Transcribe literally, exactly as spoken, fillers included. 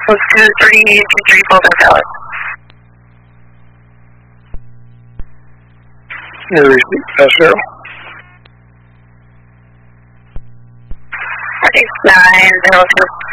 Close to three two three four valid. New receipt, pass zero. Northeast nine zero two.